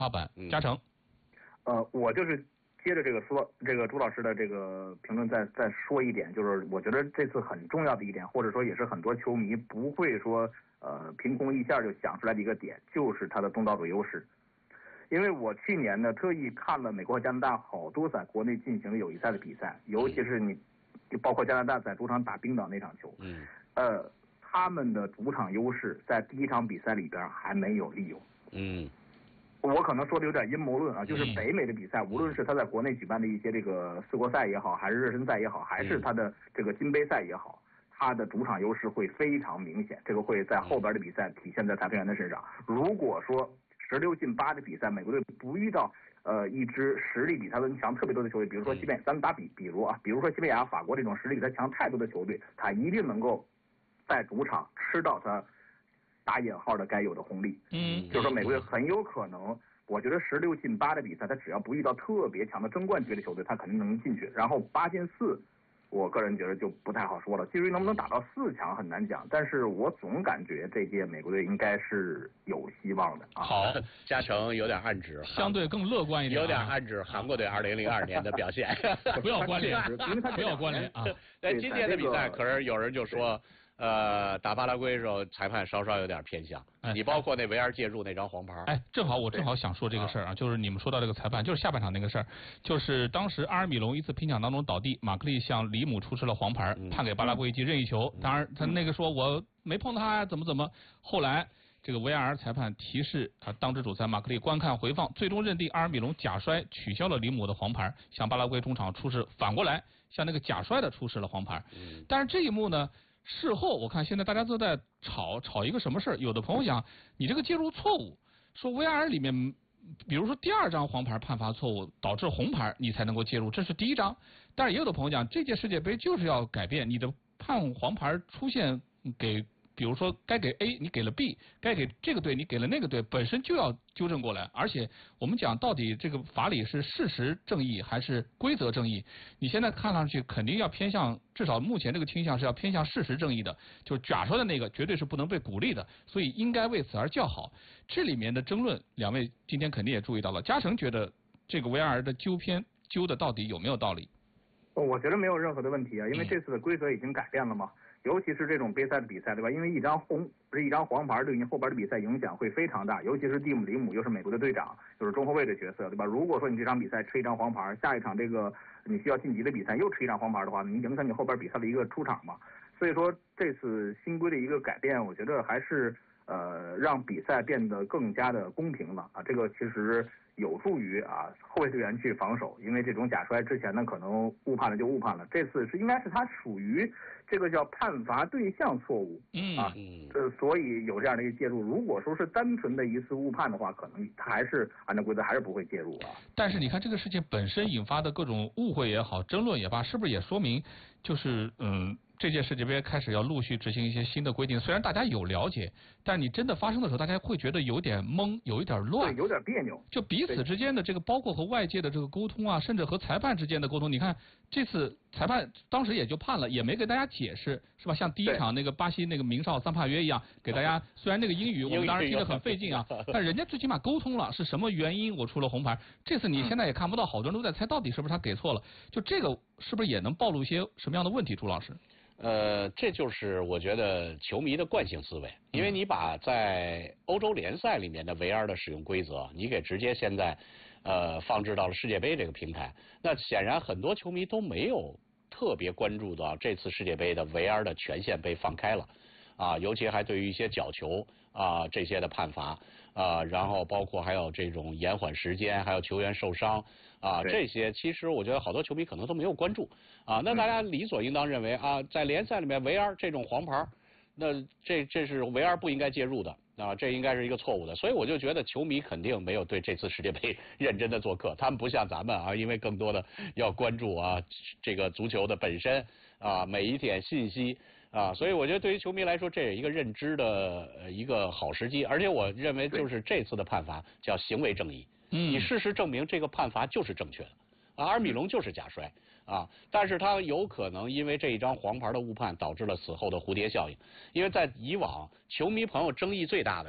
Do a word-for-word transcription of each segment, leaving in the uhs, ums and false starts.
花板。嘉诚， 呃，我就是接着这个说，这个朱老师的这个评论再再说一点，就是我觉得这次很重要的一点，或者说也是很多球迷不会说呃凭空一下就想出来的一个点，就是他的东道主优势。因为我去年呢特意看了美国和加拿大好多在国内进行的友谊赛的比赛，尤其是你包括加拿大在主场打冰岛那场球， 嗯， 呃，他们的主场优势在第一场比赛里边还没有利用。 嗯， 我可能说的有点阴谋论啊，就是北美的比赛，无论是他在国内举办的一些这个四国赛也好，还是热身赛也好，还是他的这个金杯赛也好，他的主场优势会非常明显，这个会在后边的比赛体现在裁判员的身上。如果说十六进八的比赛，美国队不遇到呃一支实力比他们强特别多的球队，比如说西班牙，咱们打比比如啊，比如说西班牙、法国这种实力比他强太多的球队，他一定能够在主场吃到他打引号的该有的红利。 嗯， 就是说美国队很有可能，我觉得十六进八的比赛，他只要不遇到特别强的争冠级的球队，他肯定能进去。然后八进四。我个人觉得就不太好说了，至于能不能打到四强很难讲，但是我总感觉这届美国队应该是有希望的啊。 好，嘉诚有点暗指， 相对更乐观一点、啊， 有点暗指韩国队二零零二年的表现， 不要关联，不要关联啊。 在今天的比赛，可是有人就说。呃，打巴拉圭的时候，裁判稍稍有点偏向。哎、你包括那维尔介入那张黄牌。 哎，正好我正好想说这个事儿啊，就是你们说到这个裁判，就是下半场那个事儿，就是当时阿尔米隆一次拼抢当中倒地，马克利向里姆出示了黄牌， 嗯、 判给巴拉圭一记任意球。当然，他那个说我没碰他呀，怎么怎么。后来这个 V R 裁判提示啊，当值主裁马克利观看回放，最终认定阿尔米隆假摔取消了里姆的黄牌，向巴拉圭中场出示，反过来向那个假摔的出示了黄牌。 嗯、 但是这一幕呢？事后我看现在大家都在吵吵一个什么事儿，有的朋友讲你这个介入错误，说 V R 里面比如说第二张黄牌判罚错误导致红牌你才能够介入，这是第一张。但是也有的朋友讲这届世界杯就是要改变，你的判黄牌出现给比如说该给 A 你给了 B， 该给这个队你给了那个队，本身就要纠正过来。而且我们讲到底这个法理是事实正义还是规则正义，你现在看上去肯定要偏向，至少目前这个倾向是要偏向事实正义的，就是假说的那个绝对是不能被鼓励的，所以应该为此而叫好。这里面的争论两位今天肯定也注意到了，嘉诚觉得这个 V R 的纠偏纠的到底有没有道理？ 我觉得没有任何的问题啊，因为这次的规则已经改变了嘛。尤其是这种杯赛的比赛，对吧？因为一张红不是一张黄牌，对你后边的比赛影响会非常大。尤其是蒂姆·里姆又是美国的队长，就是中后卫的角色，对吧？如果说你这场比赛吃一张黄牌，下一场这个你需要晋级的比赛又吃一张黄牌的话，你影响你后边比赛的一个出场嘛。所以说这次新规的一个改变，我觉得还是呃让比赛变得更加的公平了啊。这个其实有助于啊后卫队员去防守，因为这种假摔之前呢可能误判了就误判了，这次是应该是他属于这个叫判罚对象错误， 嗯啊，呃，所以有这样的一个介入。如果说是单纯的一次误判的话，可能他还是按照规则还是不会介入啊。 但是你看这个事情本身引发的各种误会也好，争论也罢，是不是也说明就是嗯？这届世界杯开始要陆续执行一些新的规定，虽然大家有了解，但是你真的发生的时候，大家会觉得有点懵，有一点乱， 有点别扭。 就彼此之间的这个，包括和外界的这个沟通啊，甚至和裁判之间的沟通，你看这次裁判当时也就判了，也没给大家解释，是吧？像第一场那个巴西那个名哨桑帕约一样，给大家虽然那个英语我们当然听得很费劲啊，但人家最起码沟通了，是什么原因我出了红牌。这次你现在也看不到，好多人都在猜到底是不是他给错了，就这个是不是也能暴露一些什么样的问题？朱老师？ 呃，这就是我觉得球迷的惯性思维，因为你把在欧洲联赛里面的 V R 的使用规则，你给直接现在呃放置到了世界杯这个平台，那显然很多球迷都没有特别关注到这次世界杯的 V R 的权限被放开了。啊，尤其还对于一些角球啊这些的判罚啊，然后包括还有这种延缓时间，还有球员受伤啊，这些其实我觉得好多球迷可能都没有关注啊。那大家理所应当认为啊，在联赛里面 V R 这种黄牌，那这这是 V R 不应该介入的啊，这应该是一个错误的。所以我就觉得球迷肯定没有对这次世界杯认真的做客，他们不像咱们啊，因为更多的要关注啊这个足球的本身啊每一点信息。啊，所以我觉得对于球迷来说，这是一个认知的呃一个好时机，而且我认为就是这次的判罚叫行为正义， 嗯， 你事实证明这个判罚就是正确的，啊，阿尔米隆就是假摔啊，但是他有可能因为这一张黄牌的误判导致了此后的蝴蝶效应，因为在以往球迷朋友争议最大的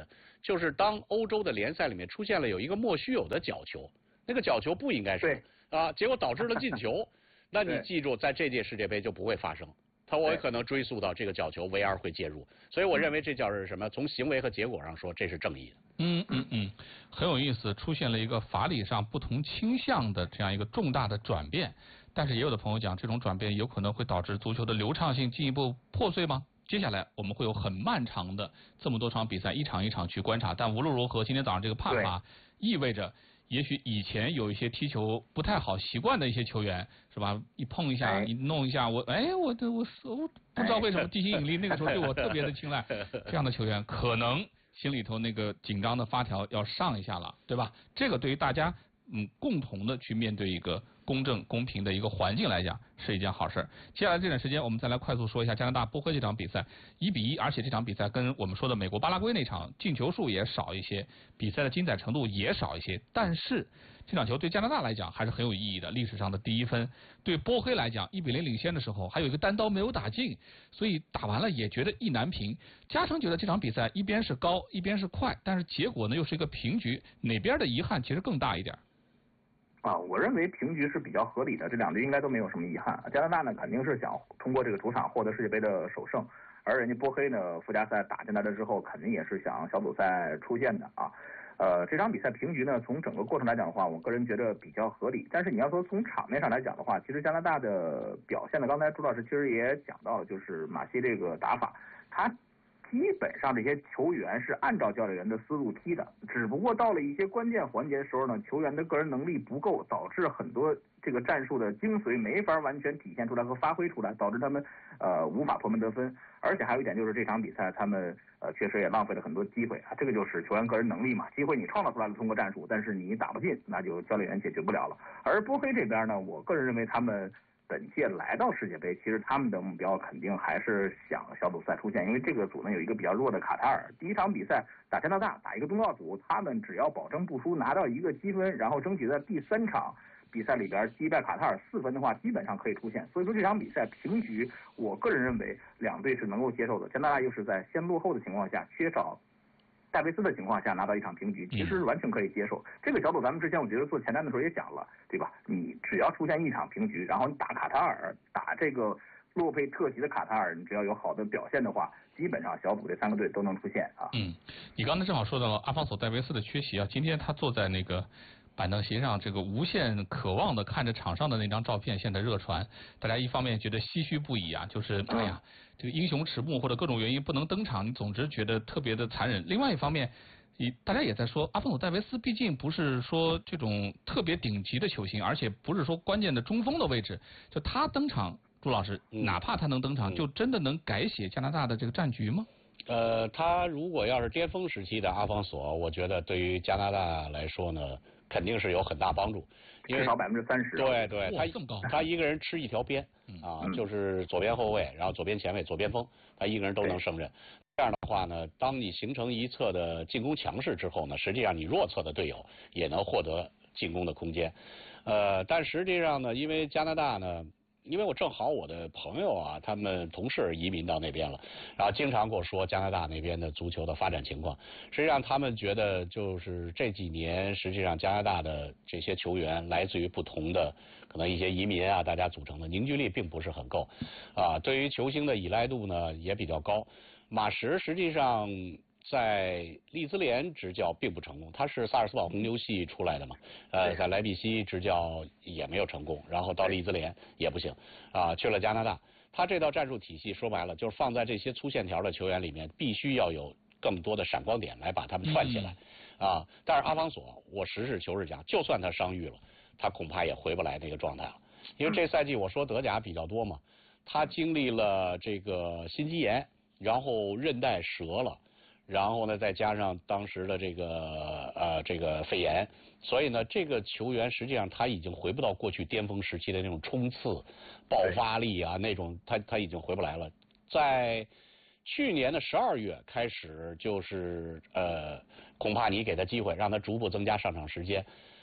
就是当欧洲的联赛里面出现了有一个莫须有的角球，那个角球不应该是啊，结果导致了进球。那你记住，在这届世界杯就不会发生。他我可能追溯到这个角球 V R 会介入，所以我认为这叫是什么？从行为和结果上说，这是正义的。 嗯嗯嗯，很有意思，出现了一个法理上不同倾向的这样一个重大的转变。但是也有的朋友讲，这种转变有可能会导致足球的流畅性进一步破碎吗？接下来我们会有很漫长的这么多场比赛，一场一场去观察。但无论如何，今天早上这个判罚意味着，也许以前有一些踢球不太好习惯的一些球员，是吧？一碰一下，一弄一下，我哎，我我我不知道为什么地心引力那个时候对我特别的青睐，这样的球员可能心里头那个紧张的发条要上一下了，对吧？这个对于大家嗯共同的去面对一个公正公平的一个环境来讲是一件好事。接下来这段时间我们再来快速说一下加拿大波黑这场比赛一比一，而且这场比赛跟我们说的美国巴拉圭那场进球数也少一些，比赛的精彩程度也少一些，但是这场球对加拿大来讲还是很有意义的，历史上的第一分。对波黑来讲一比零领先的时候还有一个单刀没有打进，所以打完了也觉得意难平。嘉诚觉得这场比赛一边是高一边是快，但是结果呢又是一个平局，哪边的遗憾其实更大一点？ 啊，我认为平局是比较合理的，这两队应该都没有什么遗憾。加拿大呢肯定是想通过这个主场获得世界杯的首胜，而人家波黑呢附加赛打进来了之后，肯定也是想小组赛出线的啊。呃，这场比赛平局呢，从整个过程来讲的话，我个人觉得比较合理。但是你要说从场面上来讲的话，其实加拿大的表现呢，刚才朱老师其实也讲到了，就是马西这个打法，他基本上这些球员是按照教练员的思路踢的，只不过到了一些关键环节的时候呢，球员的个人能力不够，导致很多这个战术的精髓没法完全体现出来和发挥出来，导致他们呃无法破门得分。而且还有一点就是这场比赛他们呃确实也浪费了很多机会啊，这个就是球员个人能力嘛，机会你创造出来了通过战术，但是你打不进，那就教练员解决不了了。而波黑这边呢，我个人认为他们本届来到世界杯，其实他们的目标肯定还是想小组赛出线，因为这个组呢有一个比较弱的卡塔尔，第一场比赛打加拿大，打一个东道主，他们只要保证不输，拿到一个积分，然后争取在第三场比赛里边击败卡塔尔四分的话，基本上可以出线。所以说这场比赛平局，我个人认为两队是能够接受的。加拿大又是在先落后的情况下，缺少戴维斯的情况下拿到一场平局，其实是完全可以接受。这个小组咱们之前我觉得做前瞻的时候也讲了，对吧？你只要出现一场平局，然后你打卡塔尔，打这个洛佩特级的卡塔尔，你只要有好的表现的话，基本上小组这三个队都能出现啊。 嗯，你刚才正好说到了阿方索戴维斯的缺席啊，今天他坐在那个板凳席上，这个无限渴望的看着场上的那张照片，现在热传，大家一方面觉得唏嘘不已啊，就是哎呀，这个英雄迟暮或者各种原因不能登场，你总之觉得特别的残忍。另外一方面，大家也在说，阿方索戴维斯毕竟不是说这种特别顶级的球星，而且不是说关键的中锋的位置，就他登场，朱老师，哪怕他能登场，就真的能改写加拿大的这个战局吗？ 呃，他如果要是巅峰时期的阿方索，我觉得对于加拿大来说呢，肯定是有很大帮助，因为至少百分之三十。 对对，他这么高， 他一个人吃一条边啊，就是左边后卫，然后左边前卫、左边锋，他一个人都能胜任。这样的话呢，当你形成一侧的进攻强势之后呢，实际上你弱侧的队友也能获得进攻的空间。呃，但实际上呢，因为加拿大呢。因为我正好我的朋友啊，他们同事移民到那边了，然后经常跟我说加拿大那边的足球的发展情况。实际上他们觉得就是这几年，实际上加拿大的这些球员来自于不同的可能一些移民啊，大家组成的凝聚力并不是很够，啊，对于球星的依赖度呢也比较高。马什实际上在利兹联执教并不成功，他是萨尔斯堡红牛系出来的嘛，呃，在莱比锡执教也没有成功，然后到利兹联也不行，啊，去了加拿大。他这套战术体系说白了就是放在这些粗线条的球员里面，必须要有更多的闪光点来把他们串起来，啊，但是阿方索，我实事求是讲，就算他伤愈了，他恐怕也回不来那个状态了，因为这赛季我说德甲比较多嘛，他经历了这个心肌炎，然后韧带折了。然后呢，再加上当时的这个呃这个肺炎，所以呢，这个球员实际上他已经回不到过去巅峰时期的那种冲刺、爆发力啊，那种他他已经回不来了。在去年的十二月开始，就是呃，孔帕尼给他机会，让他逐步增加上场时间。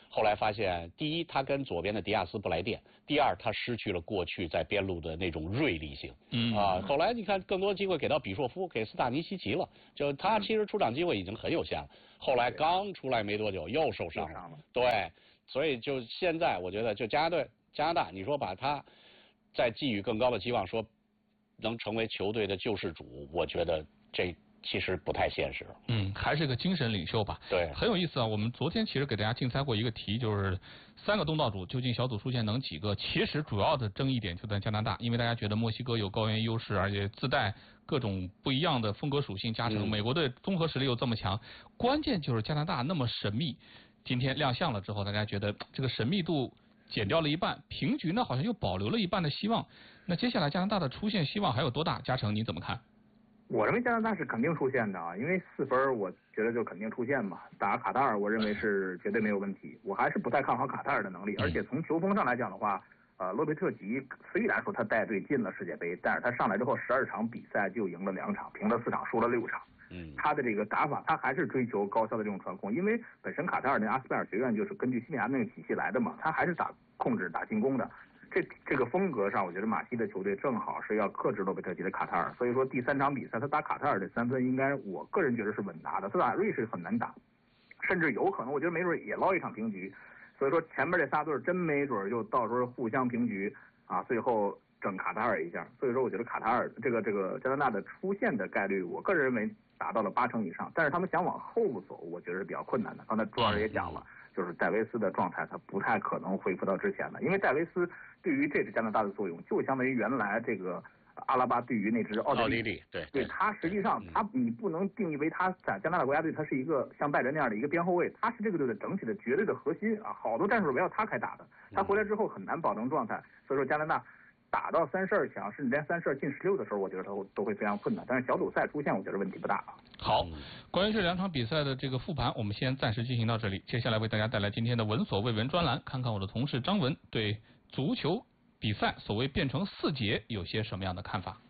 后来发现，第一，他跟左边的迪亚斯不来电；第二，他失去了过去在边路的那种锐利性。 嗯啊，后来你看，更多机会给到比硕夫，给斯塔尼西奇了，就他其实出场机会已经很有限了。后来刚出来没多久又受伤了，对，所以就现在我觉得，就加拿大加拿大，你说把他再寄予更高的期望，说能成为球队的救世主，我觉得这其实不太现实。 嗯，还是个精神领袖吧。 对， 很有意思啊。我们昨天其实给大家竞猜过一个题，就是三个东道主究竟小组出线能几个？其实主要的争议点就在加拿大，因为大家觉得墨西哥有高原优势，而且自带各种不一样的风格属性加成， 嗯、 美国队综合实力又这么强，关键就是加拿大那么神秘。今天亮相了之后，大家觉得这个神秘度减掉了一半，平局呢好像又保留了一半的希望。那接下来加拿大的出线希望还有多大？嘉诚你怎么看？ 我认为加拿大是肯定出线的啊，因为四分我觉得就肯定出线嘛。打卡塔尔，我认为是绝对没有问题。我还是不太看好卡塔尔的能力，而且从球风上来讲的话，呃，洛佩特吉虽然说他带队进了世界杯，但是他上来之后十二场比赛就赢了两场，平了四场，输了六场。 嗯， 他的这个打法，他还是追求高效的这种传控，因为本身卡塔尔那阿斯贝尔学院就是根据西班牙那个体系来的嘛，他还是打控制、打进攻的。这这个风格上，我觉得马西的球队正好是要克制洛佩特吉的卡塔尔，所以说第三场比赛他打卡塔尔的三分，应该我个人觉得是稳拿的。他打瑞士很难打，甚至有可能我觉得没准也捞一场平局。所以说前面这仨队真没准就到时候互相平局啊，最后整卡塔尔一下。所以说我觉得卡塔尔这个这个加拿大的出线的概率，我个人认为达到了八成以上。但是他们想往后走，我觉得是比较困难的。刚才朱老师也讲了。就是戴维斯的状态，他不太可能恢复到之前的，因为戴维斯对于这支加拿大的作用，就相当于原来这个阿拉巴对于那支奥地利， 奥地利对对他实际上他你不能定义为他在加拿大国家队他是一个像拜仁那样的一个边后卫，他是这个队的整体的绝对的核心啊，好多战术围绕他开打的，他回来之后很难保证状态，所以说加拿大打到三十二强，甚至连三十二进十六的时候，我觉得都都会非常困难。但是小组赛出现，我觉得问题不大。 好，关于这两场比赛的这个复盘，我们先暂时进行到这里。接下来为大家带来今天的闻所未闻专栏，看看我的同事张文对足球比赛所谓变成四节有些什么样的看法。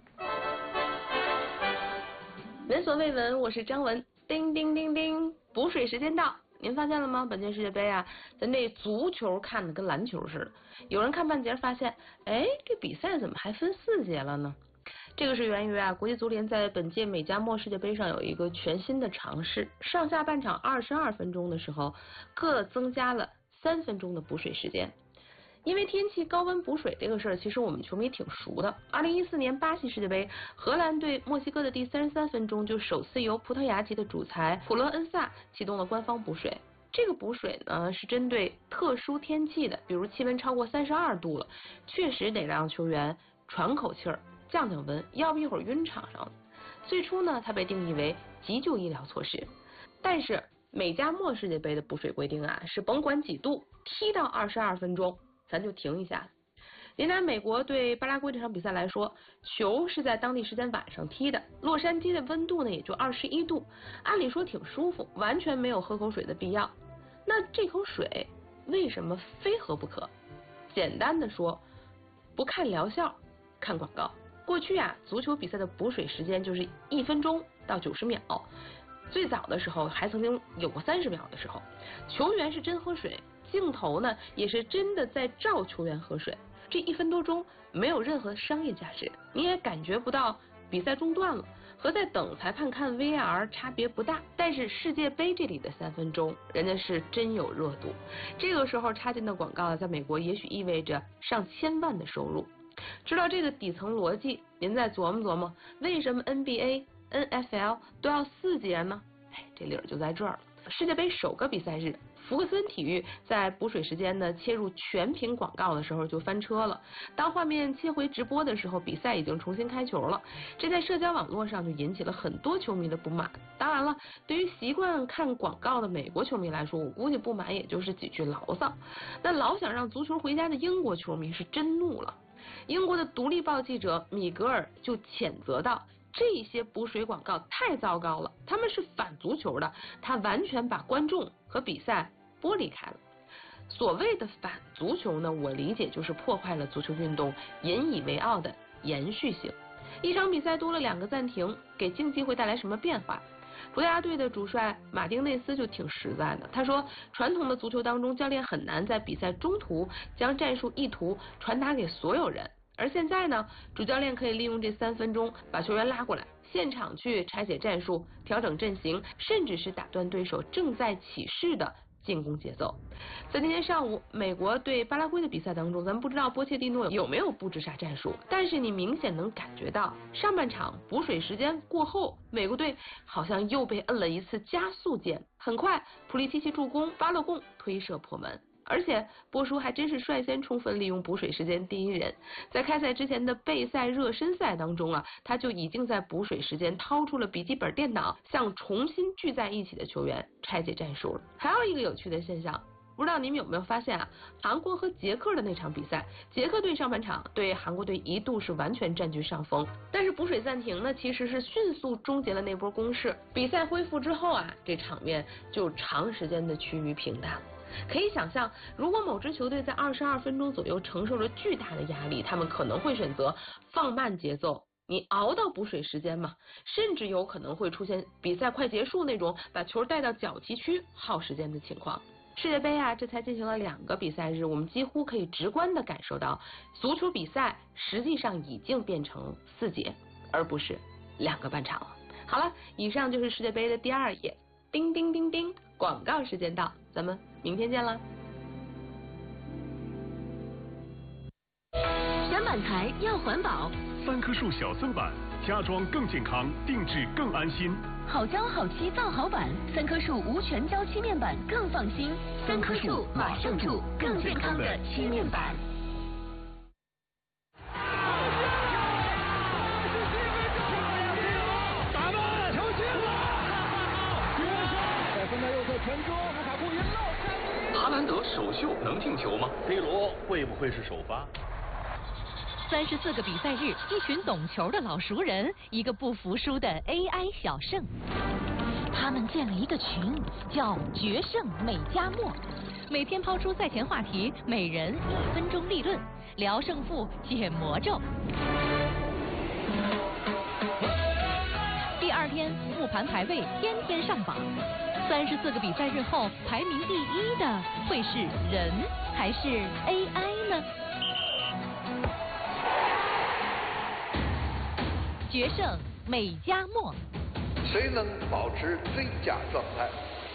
闻所未闻，我是张文。叮叮叮叮，补水时间到。您发现了吗？本届世界杯啊，咱这足球看的跟篮球似的。有人看半截发现，哎，这比赛怎么还分四节了呢？这个是源于啊，国际足联在本届美加墨世界杯上有一个全新的尝试，上下半场二十二分钟的时候，各增加了三分钟的补水时间。因为天气高温补水这个事儿，其实我们球迷挺熟的。二零一四年巴西世界杯，荷兰对墨西哥的第三十三分钟，就首次由葡萄牙籍的主裁普勒恩萨启动了官方补水。这个补水呢，是针对特殊天气的，比如气温超过三十二度了，确实得让球员喘口气儿，降降温，要不一会儿晕场上了。最初呢，它被定义为急救医疗措施，但是美加墨世界杯的补水规定啊，是甭管几度，踢到二十二分钟。咱就停一下。您拿美国对巴拉圭这场比赛来说，球是在当地时间晚上踢的，洛杉矶的温度呢也就二十一度，按理说挺舒服，完全没有喝口水的必要。那这口水为什么非喝不可？简单的说，不看疗效，看广告。过去啊，足球比赛的补水时间就是一分钟到九十秒，最早的时候还曾经有过三十秒的时候，球员是真喝水。镜头呢也是真的在照球员喝水，这一分多钟没有任何商业价值，你也感觉不到比赛中断了，和在等裁判看 V R 差别不大。但是世界杯这里的三分钟，人家是真有热度，这个时候插进的广告在美国也许意味着上千万的收入。知道这个底层逻辑，您再琢磨琢磨，为什么 N B A、N F L 都要四节呢？哎，这理儿就在这儿了。世界杯首个比赛日，福克森体育在补水时间呢切入全屏广告的时候就翻车了。当画面切回直播的时候，比赛已经重新开球了，这在社交网络上就引起了很多球迷的不满。当然了，对于习惯看广告的美国球迷来说，我估计不满也就是几句牢骚。那老想让足球回家的英国球迷是真怒了。英国的独立报记者米格尔就谴责道，这些补水广告太糟糕了，他们是反足球的，他完全把观众和比赛剥离开了。所谓的反足球呢，我理解就是破坏了足球运动引以为傲的延续性。一场比赛多了两个暂停，给竞技会带来什么变化？ 葡萄牙队的主帅马丁内斯就挺实在的，他说，传统的足球当中，教练很难在比赛中途将战术意图传达给所有人，而现在呢，主教练可以利用这三分钟把球员拉过来，现场去拆解战术、调整阵型，甚至是打断对手正在起势的进攻节奏。在今天上午美国对巴拉圭的比赛当中，咱们不知道波切蒂诺有没有布置啥战术，但是你明显能感觉到上半场补水时间过后，美国队好像又被摁了一次加速键，很快普利西奇助攻，巴勒贡推射破门。而且波叔还真是率先充分利用补水时间第一人，在开赛之前的备赛热身赛当中啊，他就已经在补水时间掏出了笔记本电脑，向重新聚在一起的球员拆解战术了。还有一个有趣的现象，不知道你们有没有发现啊？韩国和捷克的那场比赛，捷克队上半场对韩国队一度是完全占据上风，但是补水暂停呢，其实是迅速终结了那波攻势。比赛恢复之后啊，这场面就长时间的趋于平淡。可以想象，如果某支球队在二十二分钟左右承受着巨大的压力，他们可能会选择放慢节奏，你熬到补水时间嘛，甚至有可能会出现比赛快结束那种把球带到角旗区耗时间的情况。世界杯啊，这才进行了两个比赛日，我们几乎可以直观的感受到，足球比赛实际上已经变成四节，而不是两个半场了。好了，以上就是世界杯的第二页。叮叮叮叮，广告时间到，咱们明天见啦！ 选板材要环保， 三棵树小松板，家装更健康，定制更安心。 好胶好漆造好板，三棵树无全胶漆面板更放心。三棵树马上住更健康的漆面板。 哈兰德首秀能进球吗 ？C 罗会不会是首发？ 三十四个比赛日，一群懂球的老熟人，一个不服输的 A I 小胜。他们建了一个群，叫“决胜美加墨”，每天抛出赛前话题，每人一分钟立论，聊胜负，解魔咒。第二天复盘排位，天天上榜。三十四个比赛日后，排名第一的会是人还是 A I 呢？决胜美加墨， 谁能保持最佳状态？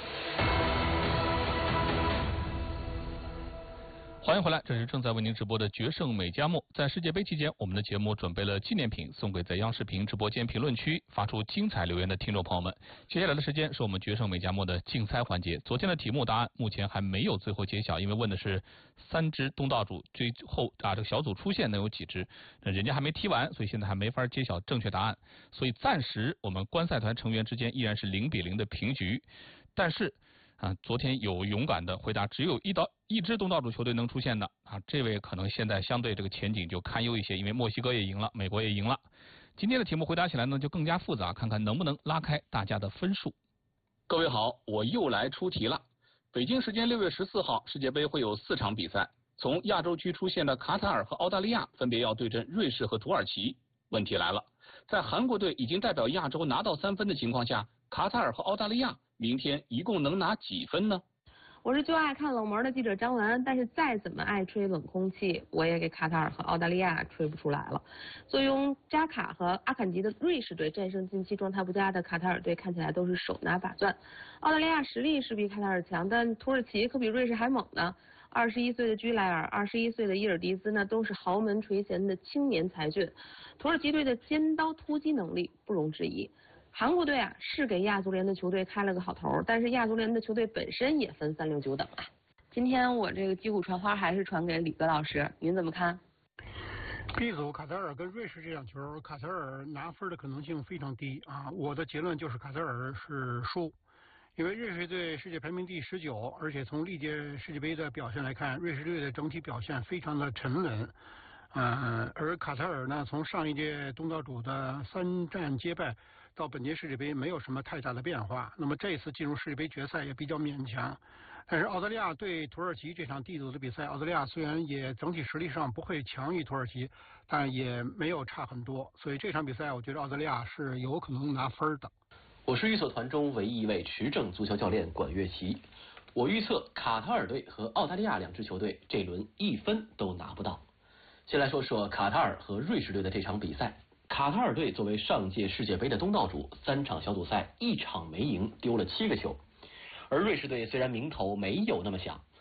欢迎回来，这是正在为您直播的决胜美加墨。在世界杯期间，我们的节目准备了纪念品送给在央视频直播间评论区发出精彩留言的听众朋友们。接下来的时间是我们决胜美加墨的竞猜环节。昨天的题目答案目前还没有最后揭晓，因为问的是三支东道主最后啊这个小组出线能有几支，人家还没踢完，所以现在还没法揭晓正确答案。所以暂时我们观赛团成员之间依然是零比零的平局，但是。啊，昨天有勇敢的回答，只有一道一支东道主球队能出现的啊，这位可能现在相对这个前景就堪忧一些，因为墨西哥也赢了，美国也赢了。今天的题目回答起来呢就更加复杂，看看能不能拉开大家的分数。各位好，我又来出题了。北京时间六月十四号，世界杯会有四场比赛，从亚洲区出现的卡塔尔和澳大利亚分别要对阵瑞士和土耳其。问题来了，在韩国队已经代表亚洲拿到三分的情况下，卡塔尔和澳大利亚明天一共能拿几分呢？ 我是就爱看冷门的记者张文，但是再怎么爱吹冷空气，我也给卡塔尔和澳大利亚吹不出来了。坐拥扎卡和阿坎吉的瑞士队战胜近期状态不佳的卡塔尔队，看起来都是手拿把攥。澳大利亚实力是比卡塔尔强，但土耳其可比瑞士还猛呢。二十一岁的居莱尔，二十一岁的伊尔迪兹呢，都是豪门垂涎的青年才俊。土耳其队的尖刀突击能力不容置疑。韩国队啊是给亚足联的球队开了个好头，但是亚足联的球队本身也分三六九等啊。今天我这个击鼓传花还是传给李哥老师，您怎么看？ B 组卡塔尔跟瑞士这场球，卡塔尔拿分的可能性非常低啊！我的结论就是卡塔尔是输，因为瑞士队世界排名第十九，而且从历届世界杯的表现来看，瑞士队的整体表现非常的沉稳。 嗯，而卡塔尔呢，从上一届东道主的三战皆败到本届世界杯没有什么太大的变化。那么这次进入世界杯决赛也比较勉强。但是澳大利亚对土耳其这场 D 组的比赛，澳大利亚虽然也整体实力上不会强于土耳其，但也没有差很多。所以这场比赛我觉得澳大利亚是有可能拿分的。 我是预测团中唯一一位持证足球教练管乐琪。我预测卡塔尔队和澳大利亚两支球队这轮一分都拿不到。先来说说卡塔尔和瑞士队的这场比赛。卡塔尔队作为上届世界杯的东道主，三场小组赛一场没赢，丢了七个球。而瑞士队虽然名头没有那么响，